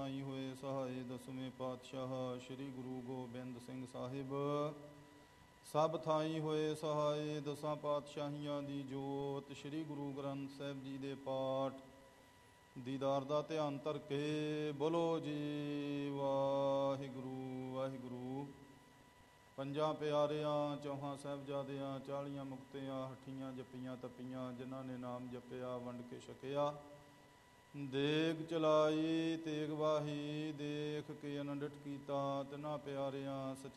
ਥਾਈ ਹੋਏ ਸਹਾਏ ਦਸਵੇਂ ਪਾਤਸ਼ਾਹ ਸ੍ਰੀ ਗੁਰੂ ਗੋਬਿੰਦ ਸਿੰਘ ਸਾਹਿਬ। ਸਭ ਥਾਈ ਹੋਏ ਸਹਾਏ ਦਸਾਂ ਪਾਤਸ਼ਾਹੀਆਂ ਦੀ ਜੋਤ ਸ੍ਰੀ ਗੁਰੂ ਗ੍ਰੰਥ ਸਾਹਿਬ ਜੀ ਦੇ ਪਾਠ ਦੀਦਾਰ ਦਾ ਧਿਆਨ ਧਰ ਕੇ ਬੋਲੋ ਜੀ ਵਾਹਿਗੁਰੂ ਵਾਹਿਗੁਰੂ। ਪੰਜਾਂ ਪਿਆਰਿਆਂ ਚੌਹਾਂ ਸਾਹਿਬਜ਼ਾਦਿਆਂ 40 ਮੁਕਤਿਆਂ ਹੱਠੀਆਂ ਜੱਪੀਆਂ ਤੱਪੀਆਂ ਜਿਨ੍ਹਾਂ ਨੇ ਨਾਮ ਜਪਿਆ ਵੰਡ ਕੇ ਛਕਿਆ। ਦੇਗ ਚਲਾਈ ਤੇਗ ਵਾਹੀ ਦੇਖ ਕੇ ਅਨੰਡਿਤ ਕੀਤਾ ਤਿਨਾਂ ਪਿਆਰਿਆਂ ਸੱਚੇ